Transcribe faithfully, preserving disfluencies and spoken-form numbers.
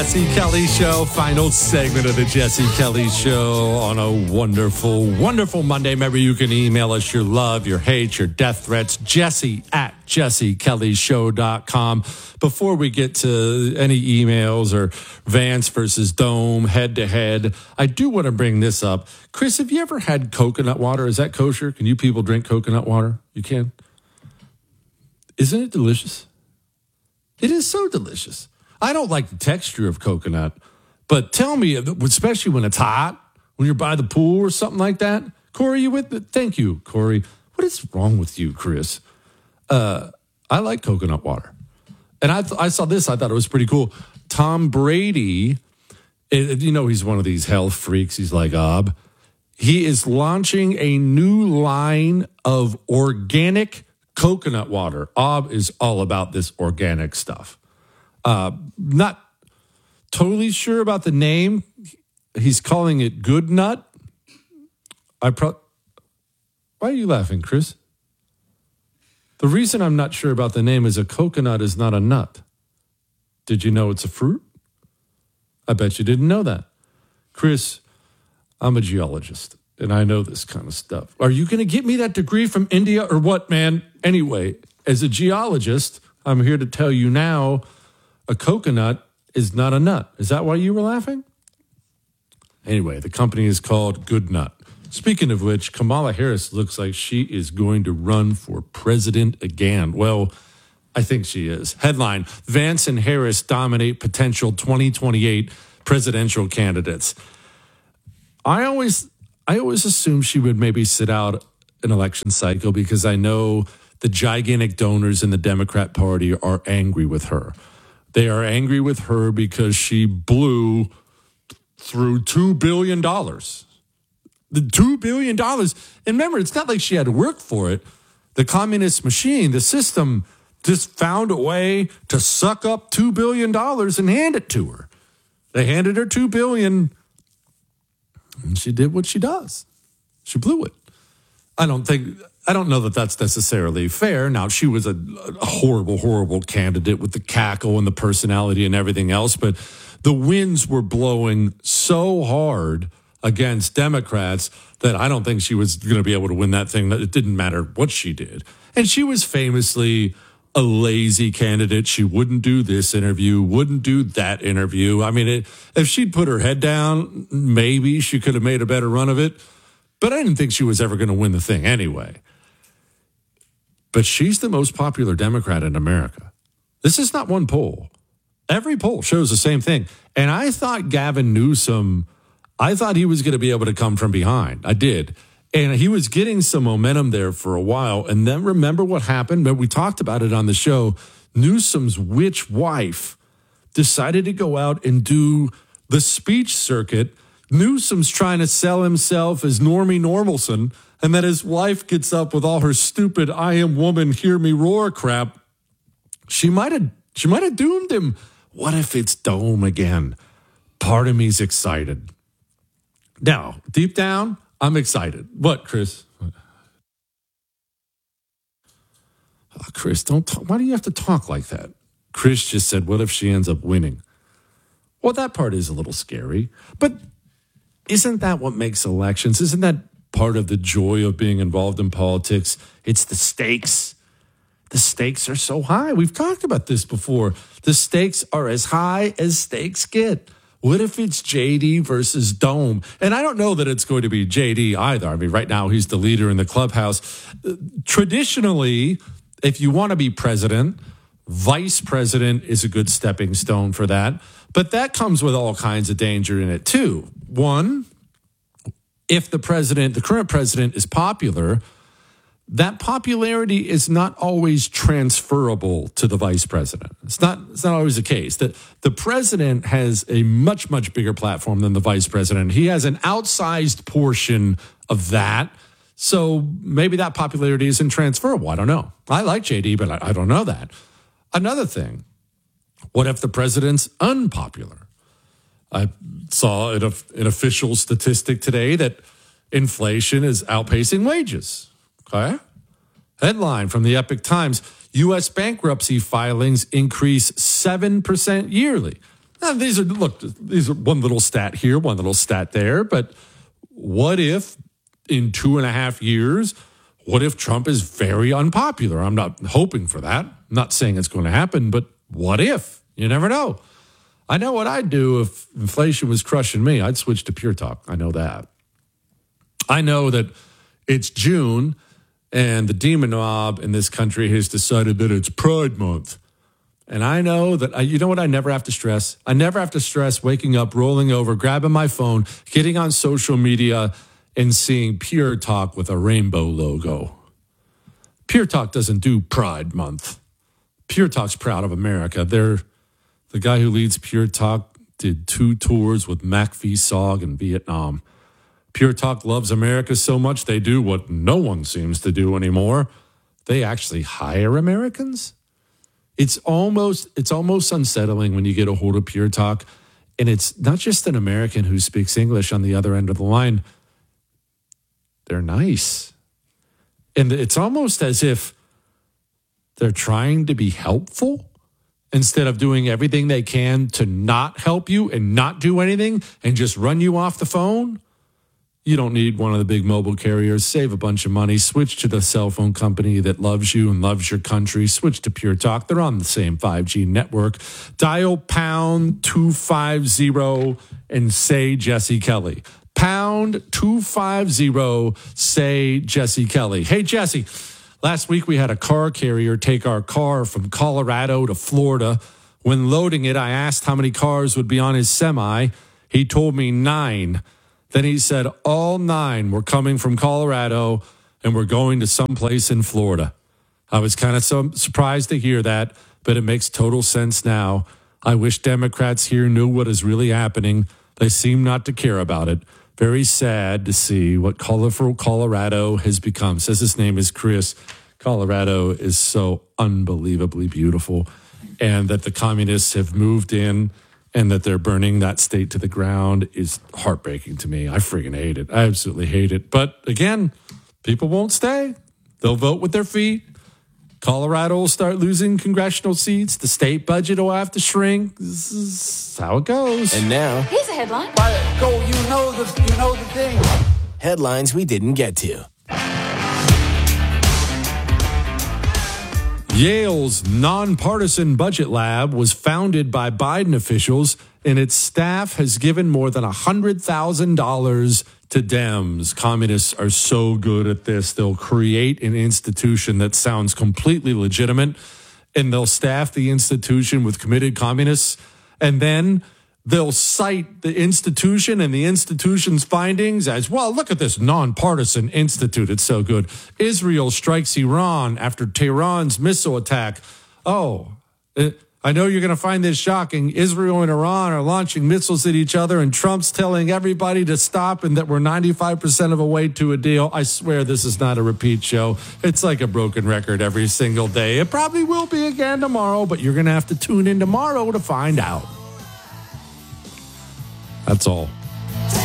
Jesse Kelly Show, final segment of the Jesse Kelly Show on a wonderful, wonderful Monday. Remember, you can email us your love, your hate, your death threats, Jesse at jesse kelly show dot com. Before we get to any emails or Vance versus Dome head-to-head, I do want to bring this up. Chris, have you ever had coconut water? Is that kosher? Can you people drink coconut water? You can? Isn't it delicious? It is so delicious. I don't like the texture of coconut, but tell me, especially when it's hot, when you're by the pool or something like that. Corey, you with me? Thank you, Corey. What is wrong with you, Chris? Uh, I like coconut water. And I th- I saw this. I thought it was pretty cool. Tom Brady, it, you know, he's one of these health freaks. He's like Ob. He is launching a new line of organic coconut water. Ob is all about this organic stuff. Uh, not totally sure about the name. He's calling it Good Nut. I pro- Why are you laughing, Chris? The reason I'm not sure about the name is a coconut is not a nut. Did you know it's a fruit? I bet you didn't know that. Chris, I'm a geologist, and I know this kind of stuff. Are you going to get me that degree from India or what, man? Anyway, as a geologist, I'm here to tell you now, a coconut is not a nut. Is that why you were laughing? Anyway, the company is called Good Nut. Speaking of which, Kamala Harris looks like she is going to run for president again. Well, I think she is. Headline, Vance and Harris dominate potential twenty twenty-eight presidential candidates. I always, I always assumed she would maybe sit out an election cycle because I know the gigantic donors in the Democrat Party are angry with her. They are angry with her because she blew through two billion dollars. The two billion dollars. And remember, it's not like she had to work for it. The communist machine, the system, just found a way to suck up two billion dollars and hand it to her. They handed her two billion dollars, and she did what she does. She blew it. I don't think... I don't know that that's necessarily fair. Now, she was a, a horrible, horrible candidate with the cackle and the personality and everything else, but the winds were blowing so hard against Democrats that I don't think she was going to be able to win that thing. It didn't matter what she did. And she was famously a lazy candidate. She wouldn't do this interview, wouldn't do that interview. I mean, it, if she'd put her head down, maybe she could have made a better run of it. But I didn't think she was ever going to win the thing anyway. But she's the most popular Democrat in America. This is not one poll. Every poll shows the same thing. And I thought Gavin Newsom, I thought he was going to be able to come from behind. I did. And he was getting some momentum there for a while. And then remember what happened? We talked about it on the show. Newsom's witch wife decided to go out and do the speech circuit. Newsom's trying to sell himself as Normie Normalson. And then his wife gets up with all her stupid I am woman, hear me roar crap. She might have she might have doomed him. What if it's Dome again? Part of me's excited. Now, deep down, I'm excited. What, Chris? Oh, Chris, don't talk. Why do you have to talk like that? Chris just said, what if she ends up winning? Well, that part is a little scary. But isn't that what makes elections? Isn't that part of the joy of being involved in politics? It's the stakes. The stakes are so high. We've talked about this before. The stakes are as high as stakes get. What if it's J D versus Dome? And I don't know that it's going to be J D either. I mean, right now he's the leader in the clubhouse. Traditionally, if you want to be president, vice president is a good stepping stone for that. But that comes with all kinds of danger in it too. One, if the president, the current president is popular, that popularity is not always transferable to the vice president. It's not, it's not always the case. The, the president has a much, much bigger platform than the vice president. He has an outsized portion of that. So maybe that popularity isn't transferable. I don't know. I like J D, but I, I don't know that. Another thing, what if the president's unpopular? I saw an, an official statistic today that inflation is outpacing wages. Okay. Headline from the Epoch Times, U S bankruptcy filings increase seven percent yearly. Now, these are, look, these are one little stat here, one little stat there. But what if in two and a half years, what if Trump is very unpopular? I'm not hoping for that. I'm not saying it's going to happen, but what if? You never know. I know what I'd do if inflation was crushing me. I'd switch to Pure Talk. I know that. I know that it's June and the demon mob in this country has decided that it's Pride Month. And I know that, I, you know what I never have to stress? I never have to stress waking up, rolling over, grabbing my phone, getting on social media, and seeing Pure Talk with a rainbow logo. Pure Talk doesn't do Pride Month. Pure Talk's proud of America. They're, the guy who leads Pure Talk did two tours with McPhee Sog in Vietnam. Pure Talk loves America so much they do what no one seems to do anymore. They actually hire Americans. It's almost it's almost unsettling when you get a hold of Pure Talk, and it's not just an American who speaks English on the other end of the line. They're nice. And it's almost as if they're trying to be helpful instead of doing everything they can to not help you and not do anything and just run you off the phone. You don't need one of the big mobile carriers. Save a bunch of money. Switch to the cell phone company that loves you and loves your country. Switch to Pure Talk. They're on the same five G network. Dial pound two fifty and say Jesse Kelly. Pound two fifty, say Jesse Kelly. Hey, Jesse, last week we had a car carrier take our car from Colorado to Florida. When loading it, I asked how many cars would be on his semi. He told me nine. Then he said all nine were coming from Colorado and were going to someplace in Florida. I was kind of so surprised to hear that, but it makes total sense now. I wish Democrats here knew what is really happening. They seem not to care about it. Very sad to see what colorful Colorado has become. Says his name is Chris. Colorado is so unbelievably beautiful, and that the communists have moved in and that they're burning that state to the ground is heartbreaking to me. I friggin' hate it. I absolutely hate it. But again, people won't stay. They'll vote with their feet. Colorado will start losing congressional seats. The state budget will have to shrink. This is how it goes. And now, here's a headline. Go, you know the, you know the thing. Headlines we didn't get to. Yale's nonpartisan budget lab was founded by Biden officials, and its staff has given more than one hundred thousand dollars to Dems. Communists are so good at this. They'll create an institution that sounds completely legitimate, and they'll staff the institution with committed communists, and then they'll cite the institution and the institution's findings as, well, look at this nonpartisan institute. It's so good. Israel strikes Iran after Tehran's missile attack. Oh, I know you're going to find this shocking. Israel and Iran are launching missiles at each other, and Trump's telling everybody to stop and that we're ninety-five percent of a way to a deal. I swear this is not a repeat show. It's like a broken record every single day. It probably will be again tomorrow, but you're going to have to tune in tomorrow to find out. That's all.